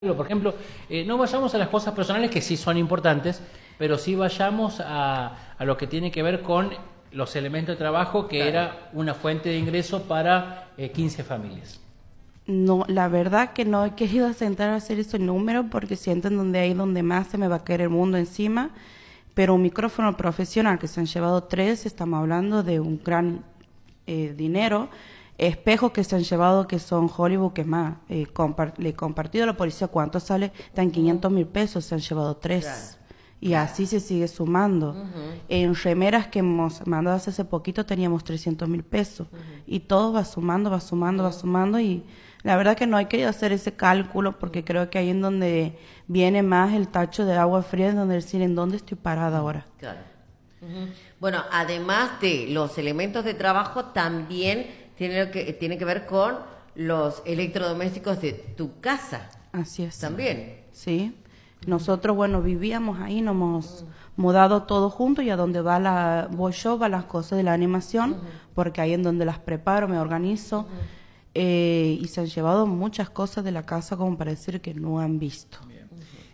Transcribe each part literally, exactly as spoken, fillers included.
Por ejemplo, eh, no vayamos a las cosas personales que sí son importantes, pero sí vayamos a, a lo que tiene que ver con los elementos de trabajo, que Claro. era una fuente de ingreso para eh, quince familias. No, la verdad que no he querido sentar a hacer ese número porque siento en donde ahí donde más se me va a caer el mundo encima, pero un micrófono profesional que se han llevado tres, estamos hablando de un gran eh, dinero. Espejos que se han llevado que son Hollywood, que más, eh, compart le he compartido a la policía cuánto sale, están quinientos mil pesos, se han llevado tres. Claro. Y claro, así se sigue sumando. Uh-huh. En remeras que hemos mandado hace poquito teníamos trescientos mil pesos. Uh-huh. Y todo va sumando, va sumando, uh-huh. va sumando. Y la verdad que no he querido hacer ese cálculo porque uh-huh. creo que ahí en donde viene más el tacho de agua fría, es donde decir en dónde estoy parada ahora. Claro. Uh-huh. Bueno, además de los elementos de trabajo, también tiene que, tiene que ver con los electrodomésticos de tu casa. Así es. También. Sí. Nosotros, bueno, vivíamos ahí, nos hemos uh-huh. mudado todos juntos y a donde va la, voy yo, va las cosas de la animación, uh-huh. porque ahí es donde las preparo, me organizo. Uh-huh. eh, y se han llevado muchas cosas de la casa como para decir que no han visto. Bien.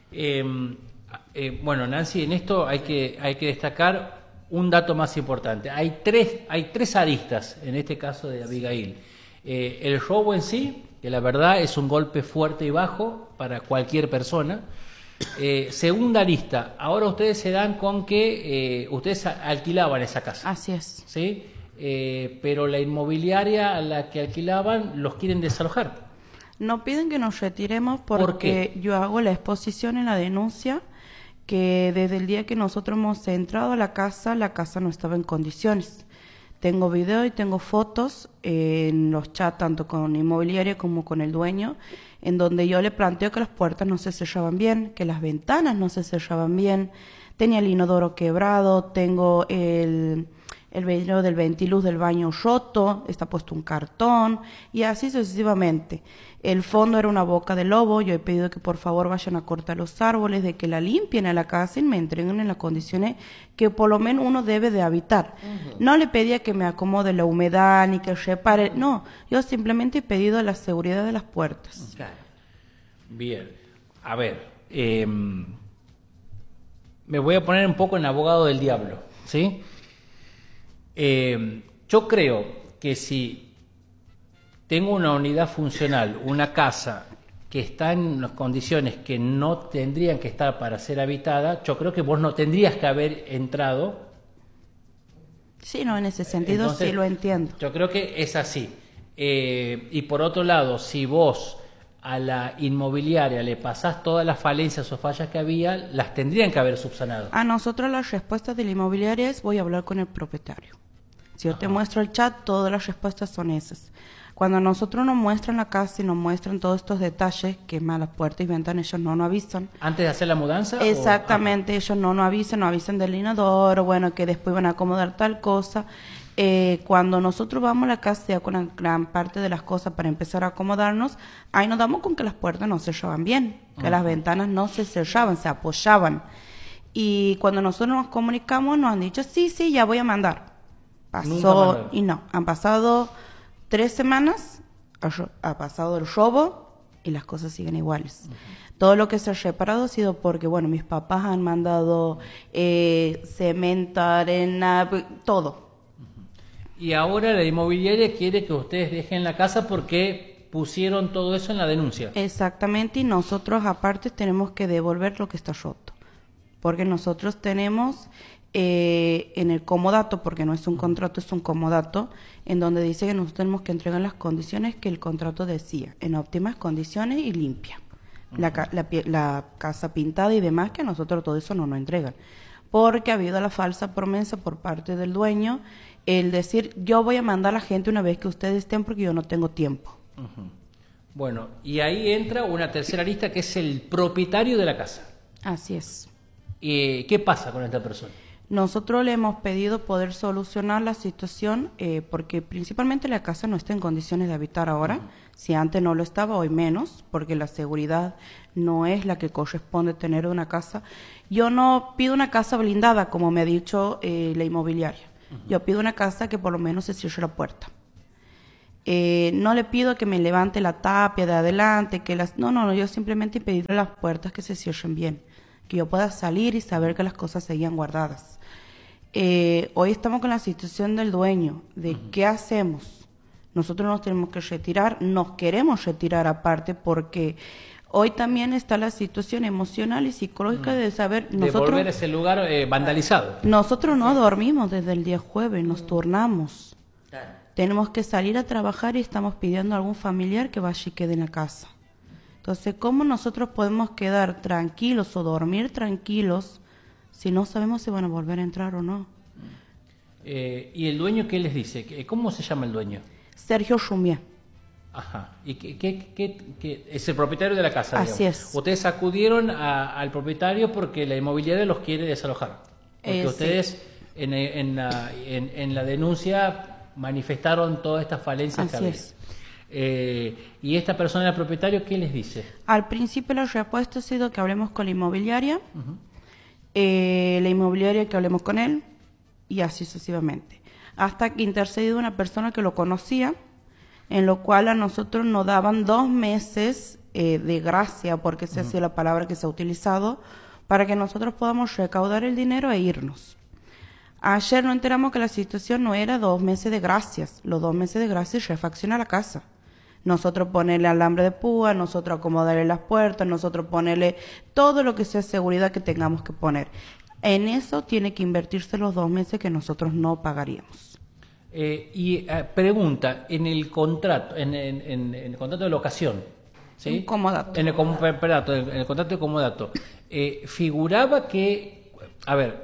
Eh, eh, bueno, Nancy, en esto hay que, hay que destacar un dato más importante. Hay tres, hay tres aristas en este caso de Abigail. Eh, el robo en sí, que la verdad es un golpe fuerte y bajo para cualquier persona. Eh, segunda arista, ahora ustedes se dan con que eh, ustedes alquilaban esa casa. Así es. ¿Sí? Eh, pero la inmobiliaria a la que alquilaban los quieren desalojar. No piden que nos retiremos porque ¿Por qué? Yo hago la exposición en la denuncia que desde el día que nosotros hemos entrado a la casa, la casa no estaba en condiciones. Tengo video y tengo fotos en los chats, tanto con inmobiliaria como con el dueño, en donde yo le planteo que las puertas no se cerraban bien, que las ventanas no se cerraban bien, tenía el inodoro quebrado, tengo el, el vidrio del ventiluz del baño roto, está puesto un cartón, y así sucesivamente. El fondo era una boca de lobo, yo he pedido que por favor vayan a cortar los árboles, de que la limpien a la casa y me entreguen en las condiciones que por lo menos uno debe de habitar. Uh-huh. No le pedía que me acomode la humedad ni que repare, uh-huh. no, yo simplemente he pedido la seguridad de las puertas. Claro. Bien, a ver, eh, me voy a poner un poco en abogado del diablo, ¿sí? Eh, yo creo que si tengo una unidad funcional, una casa que está en las condiciones que no tendrían que estar para ser habitada, yo creo que vos no tendrías que haber entrado. Sí, no, en ese sentido Entonces, sí lo entiendo. Yo creo que es así. Eh, y por otro lado, si vos a la inmobiliaria le pasás todas las falencias o fallas que había, las tendrían que haber subsanado. A nosotros las respuestas de la inmobiliaria es voy a hablar con el propietario. Si yo Ajá. te muestro el chat, todas las respuestas son esas. Cuando nosotros nos muestran la casa y nos muestran todos estos detalles, que más las puertas y ventanas, ellos no nos avisan. ¿Antes de hacer la mudanza? Exactamente, o... ellos no nos avisan, nos avisan del inodoro, bueno, que después van a acomodar tal cosa. Eh, cuando nosotros vamos a la casa ya con una gran parte de las cosas para empezar a acomodarnos, ahí nos damos con que las puertas no se cerraban bien, que uh-huh. las ventanas no se cerraban, se apoyaban. Y cuando nosotros nos comunicamos nos han dicho, sí, sí, ya voy a mandar. Pasó, y no, han pasado tres semanas, ha pasado el robo y las cosas siguen iguales. Uh-huh. Todo lo que se ha reparado ha sido porque, bueno, mis papás han mandado eh, cemento, arena, todo. Y ahora la inmobiliaria quiere que ustedes dejen la casa porque pusieron todo eso en la denuncia. Exactamente, y nosotros aparte tenemos que devolver lo que está roto. Porque nosotros tenemos eh, en el comodato, porque no es un contrato, es un comodato, en donde dice que nosotros tenemos que entregar las condiciones que el contrato decía, en óptimas condiciones y limpia. Uh-huh. La, la, la casa pintada y demás, que a nosotros todo eso no nos entregan. Porque ha habido la falsa promesa por parte del dueño, el decir, yo voy a mandar a la gente una vez que ustedes estén porque yo no tengo tiempo. Uh-huh. Bueno, y ahí entra una tercera lista que es el propietario de la casa. Así es. Eh, ¿Qué pasa con esta persona? Nosotros le hemos pedido poder solucionar la situación eh, porque principalmente la casa no está en condiciones de habitar ahora. Uh-huh. Si antes no lo estaba, hoy menos, porque la seguridad no es la que corresponde tener una casa. Yo no pido una casa blindada, como me ha dicho eh, la inmobiliaria. Uh-huh. Yo pido una casa que por lo menos se cierre la puerta. Eh, no le pido que me levante la tapia de adelante, que las... No, no, no, yo simplemente pedirle las puertas que se cierren bien, que yo pueda salir y saber que las cosas seguían guardadas. Eh, hoy estamos con la situación del dueño, de uh-huh. ¿qué hacemos? Nosotros nos tenemos que retirar, nos queremos retirar aparte porque hoy también está la situación emocional y psicológica uh-huh. de saber... De nosotros, volver a ese lugar eh, vandalizado. Nosotros no dormimos desde el día jueves, nos uh-huh. turnamos. Claro. Tenemos que salir a trabajar y estamos pidiendo a algún familiar que vaya y quede en la casa. Entonces, ¿cómo nosotros podemos quedar tranquilos o dormir tranquilos si no sabemos si van a volver a entrar o no? Eh, ¿Y el dueño qué les dice? ¿Cómo se llama el dueño? Sergio Chumier. Ajá. ¿Y qué, qué, qué, qué es el propietario de la casa? Así digamos. es. Ustedes acudieron a, al propietario porque la inmobiliaria los quiere desalojar. Porque Eh, ustedes sí. en, en, la, en, en la denuncia manifestaron todas estas falencias Así que había. es. Eh, ¿Y esta persona, el propietario, qué les dice? Al principio la respuesta ha sido que hablemos con la inmobiliaria, uh-huh. eh, la inmobiliaria que hablemos con él, y así sucesivamente. Hasta que intercedió una persona que lo conocía, en lo cual a nosotros nos daban dos meses eh, de gracia, porque esa uh-huh. ha sido la palabra que se ha utilizado, para que nosotros podamos recaudar el dinero e irnos. Ayer nos enteramos que la situación no era dos meses de gracias, los dos meses de gracias refaccionar la casa. Nosotros ponerle alambre de púa, nosotros acomodarle las puertas, nosotros ponerle todo lo que sea seguridad que tengamos que poner. En eso tiene que invertirse los dos meses que nosotros no pagaríamos. Eh, y eh, pregunta, en el contrato, en, en, en, en el contrato de locación, ¿sí? Un comodato. En el, com- perdón, en el contrato de comodato, eh, figuraba que, a ver,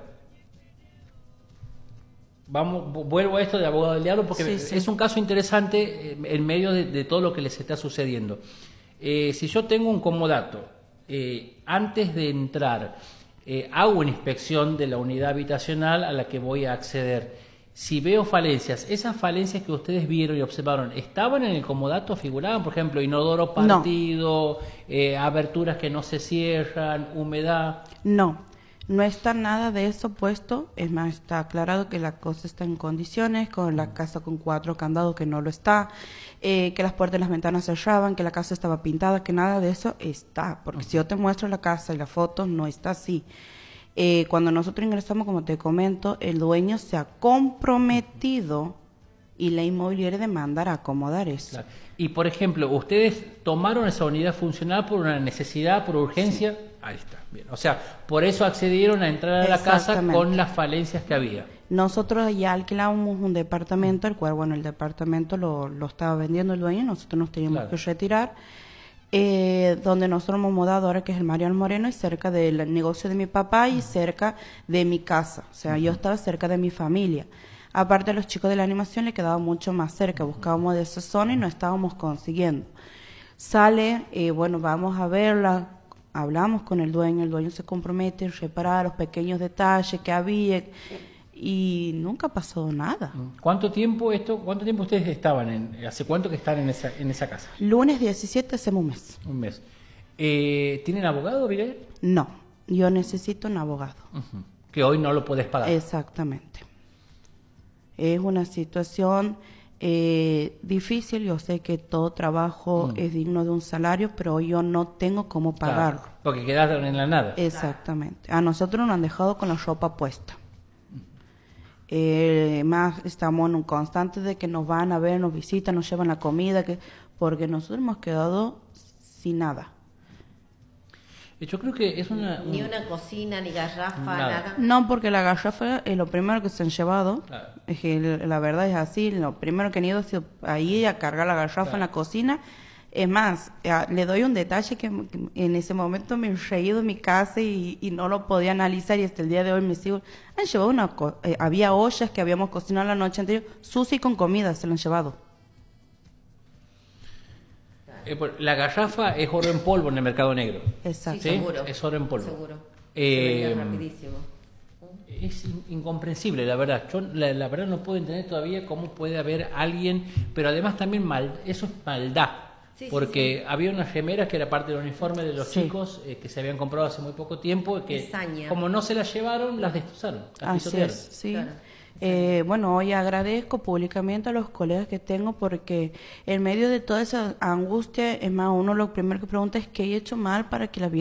vamos, vuelvo a esto de abogado del diablo porque sí, sí. es un caso interesante eh, en medio de, de todo lo que les está sucediendo. Eh, si yo tengo un comodato, eh, antes de entrar, eh, hago una inspección de la unidad habitacional a la que voy a acceder. Si veo falencias, esas falencias que ustedes vieron y observaron, ¿estaban en el comodato? ¿Figuraban, por ejemplo, inodoro partido, no. eh, aberturas que no se cierran, humedad? No. No está nada de eso puesto, es más, está aclarado que la cosa está en condiciones, con la casa con cuatro candados que no lo está, eh, que las puertas y las ventanas se cerraban, que la casa estaba pintada, que nada de eso está, porque uh-huh. si yo te muestro la casa y la foto, no está así. Eh, cuando nosotros ingresamos, como te comento, el dueño se ha comprometido y la inmobiliaria de mandar a acomodar eso. Claro. Y, por ejemplo, ¿ustedes tomaron esa unidad funcional por una necesidad, por urgencia? Sí. Ahí está, bien. O sea, por eso accedieron a entrar a la casa con las falencias que había. Nosotros ya alquilamos un departamento, el cual, bueno, el departamento lo, lo estaba vendiendo el dueño, nosotros nos teníamos claro. que retirar, eh, donde nosotros hemos mudado ahora, que es el Mariano Moreno, y cerca del negocio de mi papá y cerca de mi casa. O sea, uh-huh. yo estaba cerca de mi familia. Aparte, a los chicos de la animación le quedaba mucho más cerca, buscábamos de esa zona y no estábamos consiguiendo. Sale, eh, bueno, vamos a verla, hablamos con el dueño, el dueño se compromete a reparar los pequeños detalles que había y nunca pasó nada. ¿Cuánto tiempo esto, cuánto tiempo ustedes estaban en, hace cuánto que están en esa, en esa casa? Lunes diecisiete, hacemos un mes. Un mes. Eh, ¿Tienen abogado, Abigail? No, yo necesito un abogado. Uh-huh. Que hoy no lo puedes pagar. Exactamente. Es una situación eh, difícil, yo sé que todo trabajo mm. es digno de un salario, pero yo no tengo cómo pagarlo. Claro, porque quedaron en la nada. Exactamente. A nosotros nos han dejado con la ropa puesta. Eh, más estamos en un constante de que nos van a ver, nos visitan, nos llevan la comida, que porque nosotros hemos quedado sin nada. Yo creo que es una... Ni un... una cocina, ni garrafa, nada. nada. No, porque la garrafa es lo primero que se han llevado. Claro. Es que la verdad es así. Lo primero que han ido ha sido ahí a cargar la garrafa claro. en la cocina. Es más, le doy un detalle que, que en ese momento me he reído en mi casa y, y no lo podía analizar. Y hasta el día de hoy mis hijos han llevado una... Eh, había ollas que habíamos cocinado la noche anterior. Sushi con comida se lo han llevado. Eh, la garrafa es oro en polvo en el mercado negro. Exacto. Sí, seguro. Es oro en polvo. Seguro. Eh, rapidísimo. Es in, incomprensible, la verdad. Yo la, la verdad no puedo entender todavía cómo puede haber alguien, pero además también mal, eso es maldad. Sí, porque sí, sí. había unas remeras que era parte del uniforme de los sí. chicos eh, que se habían comprado hace muy poco tiempo, que Esaña. como no se las llevaron, las destrozaron, las pisotearon. Sí. Claro. Eh, bueno, hoy agradezco públicamente a los colegas que tengo porque en medio de toda esa angustia, es más, uno lo primero que pregunta es qué he hecho mal para que la vida